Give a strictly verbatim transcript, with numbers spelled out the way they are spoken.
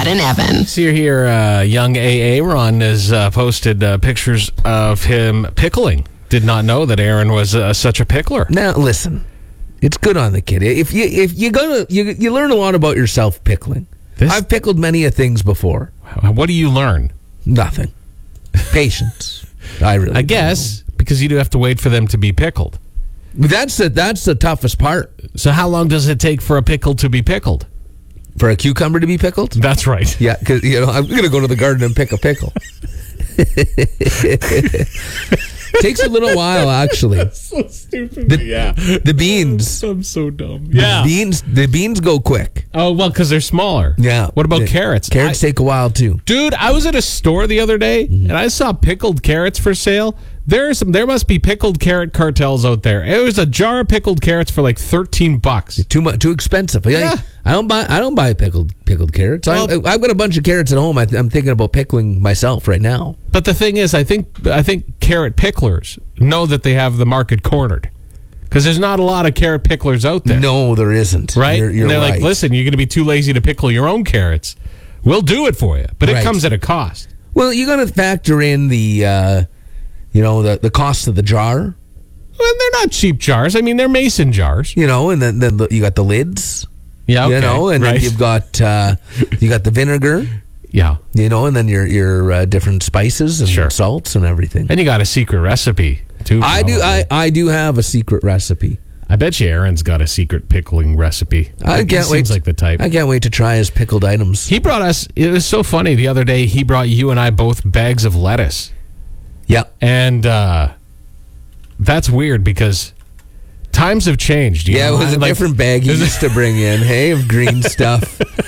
Chad and Evan. See here, uh, young A A Ron has uh, posted uh, pictures of him pickling. Did not know that Aaron was uh, such a pickler. Now, listen, it's good on the kid. If you if you gonna you you learn a lot about yourself pickling. This- I've pickled many of things before. What do you learn? Nothing. Patience. I really. I guess because you do have to wait for them to be pickled. That's the that's the toughest part. So how long does it take for a pickle to be pickled? For a cucumber to be pickled? That's right. Yeah, because you know I'm gonna go to the garden and pick a pickle. Takes a little while, actually. So stupid. The, yeah. The beans. I'm so dumb. The Yeah. beans. The beans go quick. Oh, well, because they're smaller. Yeah. What about The- carrots? Carrots I- take a while too. Dude, I was at a store the other day and I saw pickled carrots for sale. There are some. There must be pickled carrot cartels out there. It was a jar of pickled carrots for like thirteen bucks. Too much. Too expensive. Yeah. I, I don't buy. I don't buy pickled pickled carrots. Well- I, I've got a bunch of carrots at home. I, I'm thinking about pickling myself right now. But the thing is, I think I think carrot picklers know that they have the market cornered because there's not a lot of carrot picklers out there. No, there isn't. Right? You're, you're and they're right. like, listen, you're going to be too lazy to pickle your own carrots. We'll do it for you, but it Right. comes at a cost. Well, you got to factor in the, uh, you know, the the cost of the jar. Well, they're not cheap jars. I mean, they're mason jars. You know, and then, then the, you got the lids. Yeah, okay. You know, and right. then you've got uh, you got the vinegar. yeah. You know, and then your your uh, different spices and Sure. salts and everything. And you got a secret recipe too. I do. probably. I, I do have a secret recipe. I bet you Aaron's got a secret pickling recipe. I He can't seems wait. like the type. I can't wait to try his pickled items. He brought us. It was so funny the other day. He brought you and I both bags of lettuce, Yeah. and uh, that's weird because times have changed. You Yeah, know? it was a Like, different bag he used to bring in. Hey, of green stuff.